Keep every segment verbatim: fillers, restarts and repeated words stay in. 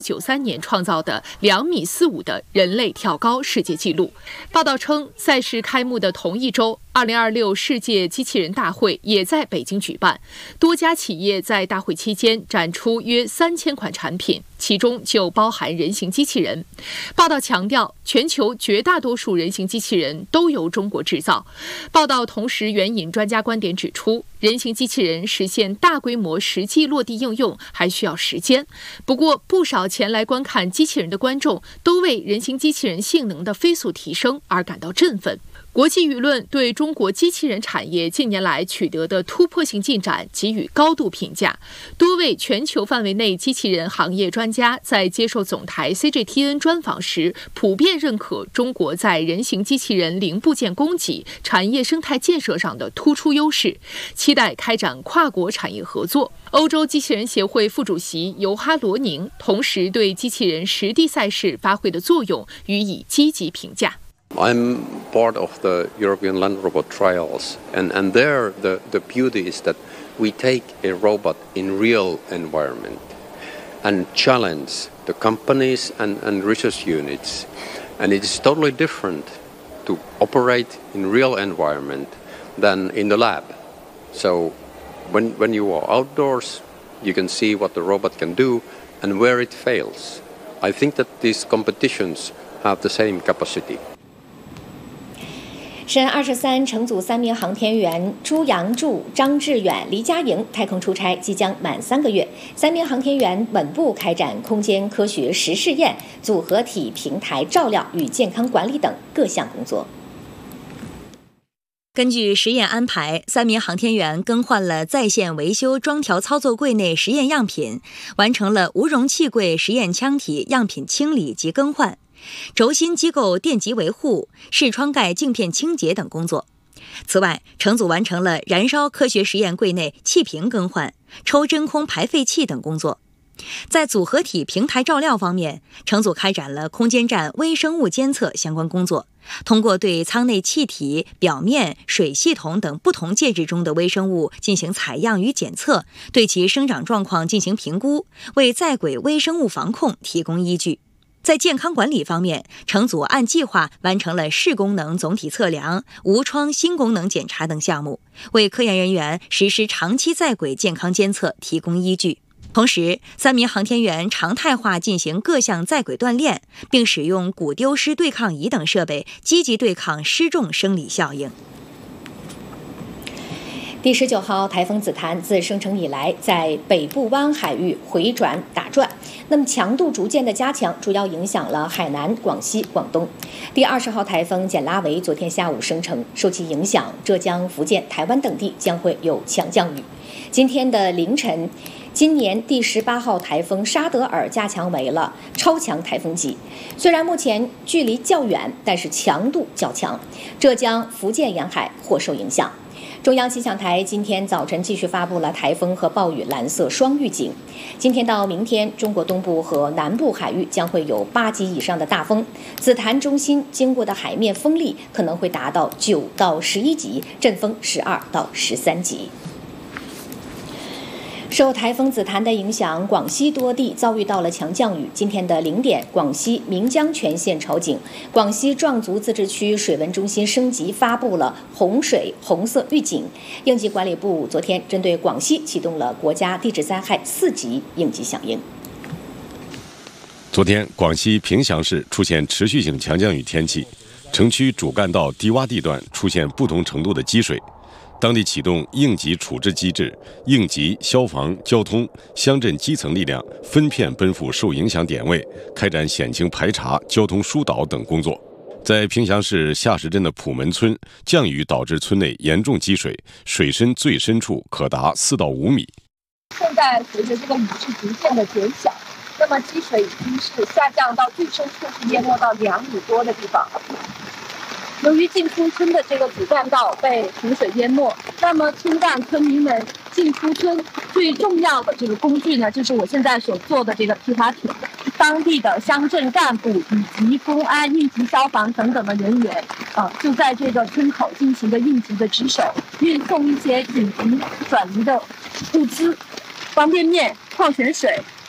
九三年创造的两米四五的人类跳高世界纪录。报道称，赛事开幕的同一周，二零二六世界机器人大会也在北京举办，多家企业在大会期间展出约三千款产品，其中就包含人形机器人。报道强调，全球绝大多数人形机器人都由中国制造。报道同时援引专家观点指出，人形机器人实现大规模实际落地应用还需要时间。不过，不少前来观看机器人的观众都为人形机器人性能的飞速提升而感到振奋。国际舆论对中国机器人产业近年来取得的突破性进展给予高度评价。多位全球范围内机器人行业专家在接受总台 C G T N 专访时，普遍认可中国在人形机器人零部件供给、产业生态建设上的突出优势，期待开展跨国产业合作。欧洲机器人协会副主席尤哈罗宁同时对机器人实地赛事发挥的作用予以积极评价。 I'm part of the European Land Robot Trials, and, and there the, the beauty is that we take a robot in real environment and challenge the companies and, and research units. And it is totally different to operate in real environment than in the lab. So when, when you are outdoors, you can see what the robot can do and where it fails. I think that these competitions have the same capacity. 神二十三乘组三名航天员朱杨柱、张志远、黎佳莹太空出差即将满三个月，三名航天员稳步开展空间科学实试验、组合体平台照料与健康管理等各项工作。 根据实验安排，三名航天员更换了在线维修装调操作柜内实验样品，完成了无容器柜实验腔体样品清理及更换，轴心机构电极维护、视窗盖镜片清洁等工作。此外，乘组完成了燃烧科学实验柜内气瓶更换、抽真空排废气等工作。在组合体平台照料方面，乘组开展了空间站微生物监测相关工作，通过对舱内气体、表面、水系统等不同介质中的微生物进行采样与检测，对其生长状况进行评估，为在轨微生物防控提供依据。在健康管理方面，乘组按计划完成了视功能总体测量、无创新功能检查等项目，为科研人员实施长期在轨健康监测提供依据。同时，三名航天员常态化进行各项在轨锻炼，并使用骨丢失对抗仪等设备，积极对抗失重生理效应。 第十九号台风紫檀自生成以来，在北部湾海域回转打转，那么强度逐渐的加强，主要影响了海南、广西、广东。第二十号台风简拉维昨天下午生成，受其影响，浙江、福建、台湾等地将会有强降雨。今天的凌晨，今年第十八号台风沙德尔加强为了超强台风级，虽然目前距离较远，但是强度较强，浙江、福建沿海或受影响。中央气象台今天早晨继续发布了台风和暴雨蓝色双预警。今天到明天，中国东部和南部海域将会有八级以上的大风，紫檀中心经过的海面风力可能会达到九到十一级，阵风十二到十三级。受台风紫檀的影响，广西多地遭遇到了强降雨。今天的零点，广西岷江全县超警，广西壮族自治区水文中心升级发布了洪水红色预警。应急管理部昨天针对广西启动了国家地质灾害四级应急响应。 昨天，广西凭祥市出现持续性强降雨天气，城区主干道低洼地段出现不同程度的积水。当地启动应急处置机制，应急、消防、交通、乡镇基层力量分片奔赴受影响点位，开展险情排查、交通疏导等工作。在凭祥市下石镇的普门村，降雨导致村内严重积水，水深最深处可达四到五米。 现在随着这个雨势逐渐的减小，那么积水已经是下降到最深处是淹没到两米多的地方。由于进出村的这个主干道被洪水淹没，那么村干村民们进出村最重要的这个工具呢，就是我现在所做的这个皮筏艇。当地的乡镇干部以及公安、应急消防等等的人员，啊、呃，就在这个村口进行的应急的值守，运送一些紧急转移的物资，方便面、矿泉水、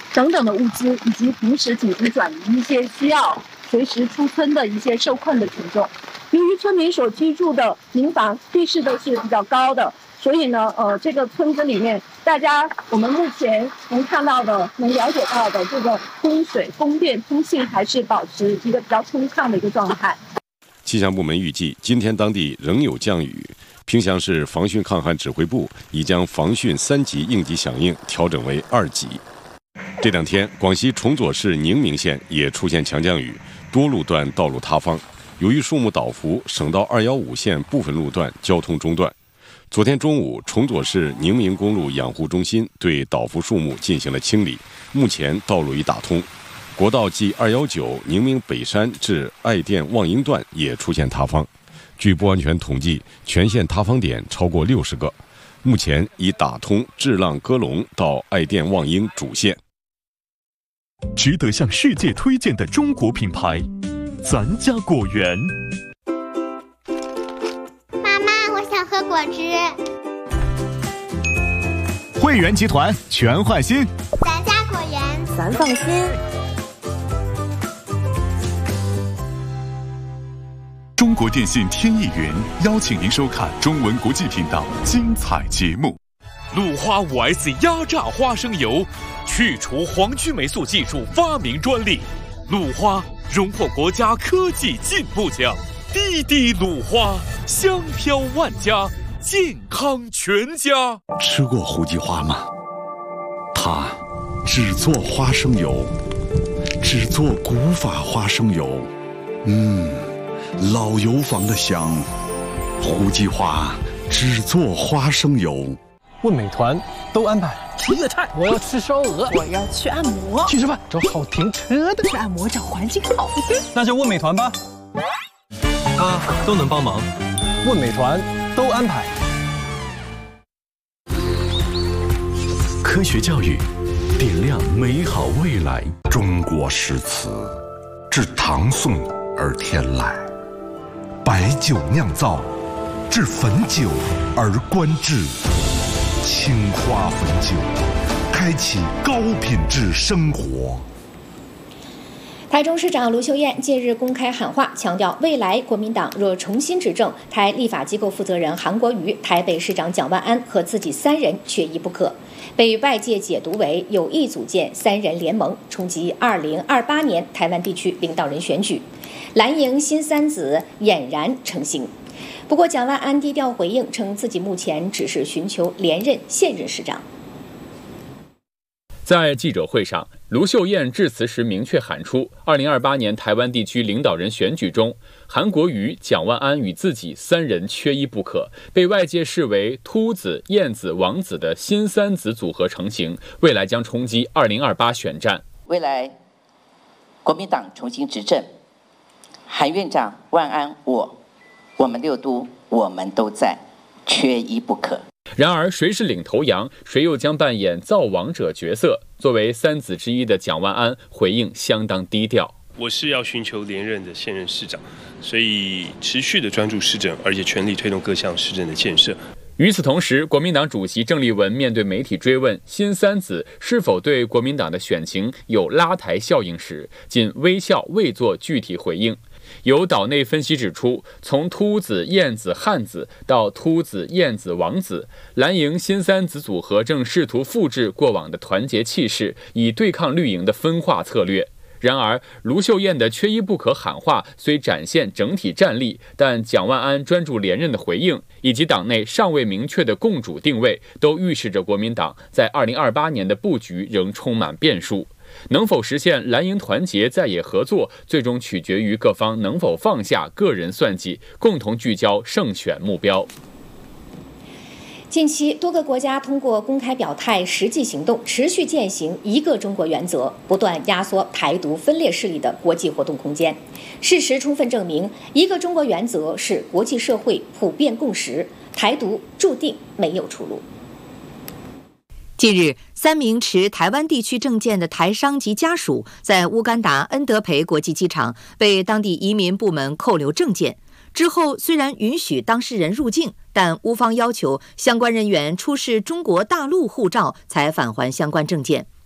等等的物资，以及平时紧急转移一些需要随时出村的一些受困的群众。由于村民所居住的民房地势都是比较高的，所以呢，呃，这个村子里面，大家我们目前能看到的、能了解到的，这个供水、供电、通信还是保持一个比较通畅的一个状态。 气象部门预计，今天当地仍有降雨。平祥市防汛抗旱指挥部已将防汛三级应急响应调整为二级。这两天，广西崇左市宁明县也出现强降雨，多路段道路塌方。由于树木倒伏，省道二一五线部分路段交通中断。昨天中午，崇左市宁明公路养护中心对倒伏树木进行了清理，目前道路已打通。国道 G 二一九宁明北山至爱店望英段也出现塌方。据不完全统计，全县塌方点超过六十个，目前已打通智浪戈龙到爱店望英主线。 值得向世界推荐的中国品牌，咱家果园。 妈妈，我想喝果汁。 汇源集团全换新， 咱家果园， 咱放心。 中国电信天翼云邀请您收看中文国际频道精彩节目。 鲁花 五 S 压榨花生油，去除黄曲霉素技术发明专利。鲁花荣获国家科技进步奖。滴滴鲁花，香飘万家，健康全家。 吃过胡姬花吗？它只做花生油，只做古法花生油。嗯。老油坊的香，胡姬花只做花生油。 问美团都安排吃粤菜，我要吃烧鹅， 我要去按摩， 去吃饭，找好停车的， 去按摩找环境好的， 那就问美团吧，他都能帮忙。问美团都安排。 科学教育，点亮美好未来。中国诗词，自唐宋而天来。白酒酿造，至汾酒而观致，青花汾酒，开启高品质生活。 台中市长卢秀燕近日公开喊话，强调未来国民党若重新执政，台立法机构负责人韩国瑜、台北市长蒋万安和自己三人缺一不可，被外界解读为有意组建三人联盟，冲击二零二八年台湾地区领导人选举。蓝营新三子俨然成型。不过，蒋万安低调回应，称自己目前只是寻求连任现任市长。 在记者会上，卢秀燕致辞时明确喊出，二零二八年台湾地区领导人选举中，韩国瑜、蒋万安与自己三人缺一不可，被外界视为秃子、燕子、王子的新三子组合成型，未来将冲击二零二八选战。 未来国民党重新执政，韩院长、万安，我，我们六都，我们都在，缺一不可。 然而，谁是领头羊，谁又将扮演造王者角色？作为三子之一的蒋万安回应相当低调。 我是要寻求连任的现任市长，所以持续的专注市政，而且全力推动各项市政的建设。 与此同时，国民党主席郑丽文面对媒体追问新三子是否对国民党的选情有拉抬效应时，仅微笑未做具体回应。有岛内分析指出，从秃子、燕子、汉子到秃子、燕子、王子，蓝营新三子组合正试图复制过往的团结气势，以对抗绿营的分化策略。然而，卢秀燕的缺一不可喊话虽展现整体战力，但蒋万安专注连任的回应，以及党内尚未明确的共主定位，都预示着国民党在二零二八年的布局仍充满变数。能否实现蓝营团结在野合作，最终取决于各方能否放下个人算计，共同聚焦胜选目标。 近期，多个国家通过公开表态、实际行动，持续践行一个中国原则，不断压缩台独分裂势力的国际活动空间。事实充分证明，一个中国原则是国际社会普遍共识，台独注定没有出路。 近日，三名持台湾地区证件的台商及家属在乌干达恩德培国际机场被当地移民部门扣留证件。之后，虽然允许当事人入境，但乌方要求相关人员出示中国大陆护照才返还相关证件。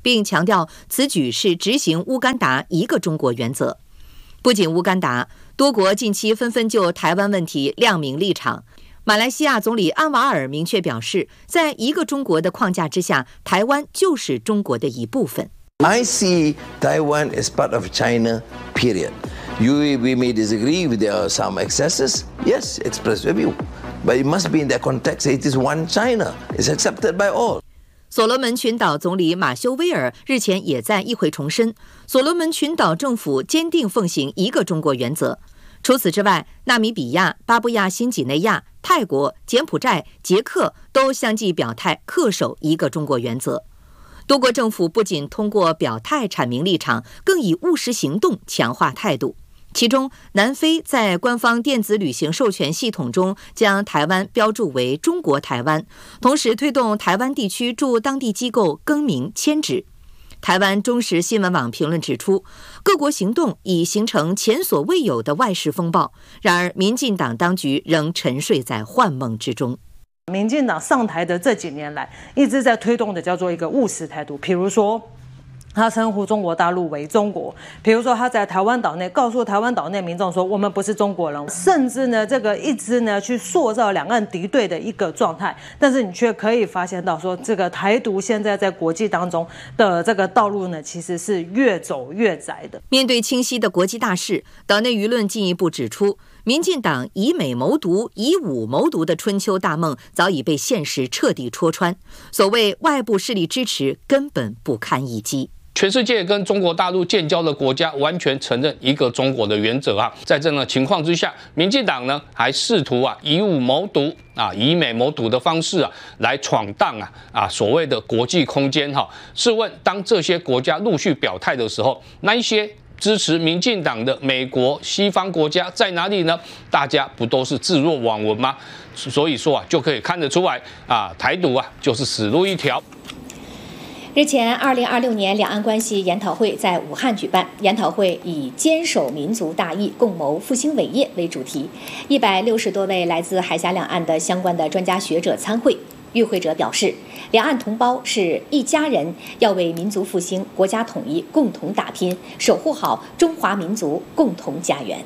并强调此举是执行乌干达一个中国原则。不仅乌干达，多国近期纷纷就台湾问题亮明立场。马来西亚总理安瓦尔明确表示，在一个中国的框架之下，台湾就是中国的一部分。 I see Taiwan as part of China, period. You, we may disagree with there are some excesses. Yes, express your view. But it must be in that context. It is one China. It's accepted by all. 所罗门群岛总理马修威尔日前也在议会重申，所罗门群岛政府坚定奉行一个中国原则。除此之外，纳米比亚、巴布亚新几内亚、泰国、柬埔寨、捷克都相继表态恪守一个中国原则。多国政府不仅通过表态阐明立场，更以务实行动强化态度。其中，南非在官方电子旅行授权系统中将台湾标注为中国台湾，同时推动台湾地区驻当地机构更名迁址。台湾中时新闻网评论指出，各国行动已形成前所未有的外事风暴，然而民进党当局仍沉睡在幻梦之中。 民进党上台的这几年来，一直在推动的叫做一个务实态度，比如说他称呼中国大陆为中国，比如说他在台湾岛内告诉台湾岛内民众说我们不是中国人，甚至呢这个一直呢去塑造两岸敌对的一个状态，但是你却可以发现到说这个台独现在在国际当中的这个道路呢其实是越走越窄的。 面对清晰的国际大势，岛内舆论进一步指出，民进党以美谋独、以武谋独的春秋大梦早已被现实彻底戳穿，所谓外部势力支持根本不堪一击。 全世界跟中国大陆建交的国家完全承认一个中国的原则啊，在这样的情况之下，民进党呢还试图啊以武谋独啊，以美谋独的方式啊来闯荡啊啊所谓的国际空间哈。试问，当这些国家陆续表态的时候，那一些支持民进党的美国、西方国家在哪里呢？大家不都是置若罔闻吗？所以说啊，就可以看得出来啊，台独啊就是死路一条。 日前，二零二六年两岸关系研讨会在武汉举办。研讨会以“坚守民族大义，共谋复兴伟业”为主题，一百六十多位来自海峡两岸的相关的专家学者参会。与会者表示，两岸同胞是一家人，要为民族复兴、国家统一共同打拼，守护好中华民族共同家园。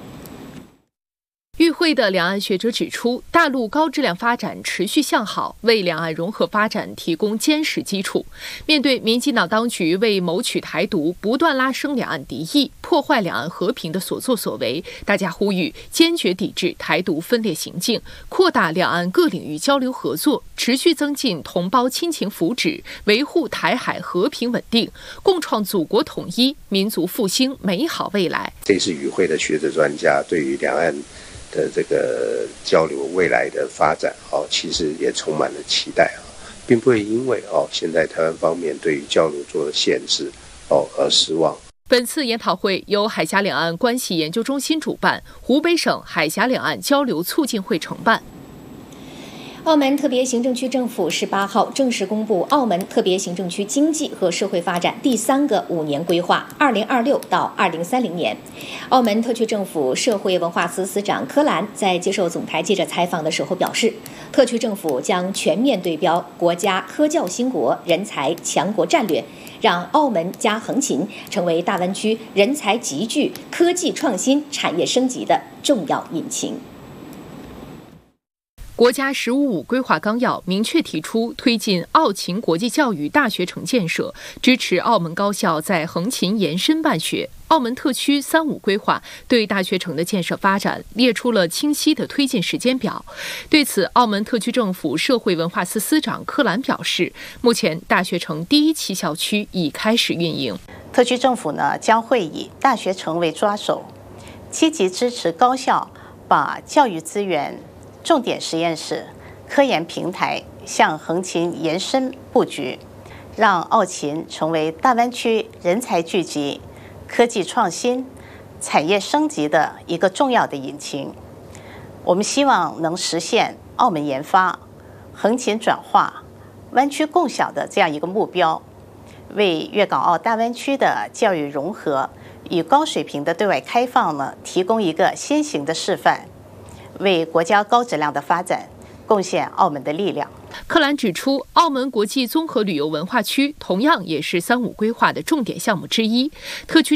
与会的两岸学者指出，大陆高质量发展持续向好，为两岸融合发展提供坚实基础。面对民进党当局为谋取台独，不断拉升两岸敌意，破坏两岸和平的所作所为，大家呼吁坚决抵制台独分裂行径，扩大两岸各领域交流合作，持续增进同胞亲情福祉，维护台海和平稳定，共创祖国统一、民族复兴美好未来。 这次与会的学者专家对于两岸的这个交流未来的发展哦，其实也充满了期待啊，并不会因为哦现在台湾方面对于交流做了限制哦而失望。 本次研讨会由海峡两岸关系研究中心主办，湖北省海峡两岸交流促进会承办。 澳门特别行政区政府十八号正式公布澳门特别行政区经济和社会发展第三个五年规划（二零二六到二零三零年）。澳门特区政府社会文化司司长柯兰在接受总台记者采访的时候表示，特区政府将全面对标国家科教兴国、人才强国战略，让澳门加横琴成为大湾区人才集聚、科技创新、产业升级的重要引擎。 国家“十五五”规划纲要明确提出，推进澳勤国际教育大学城建设，支持澳门高校在横琴延伸办学。澳门特区“三五”规划对大学城的建设发展列出了清晰的推进时间表。对此，澳门特区政府社会文化司司长柯兰表示，目前大学城第一期校区已开始运营。 特区政府呢将会以大学城为抓手，积极支持高校把教育资源、重点实验室、科研平台向横琴延伸布局，让澳勤成为大湾区人才聚集、科技创新、产业升级的一个重要的引擎。我们希望能实现澳门研发、横琴转化、湾区共享的这样一个目标，为粤港澳大湾区的教育融合与高水平的对外开放呢提供一个先行的示范，为国家高质量的发展贡献澳门的力量。 克兰指出，澳门国际综合旅游文化区同样也是“三五”规划的重点项目之一，特区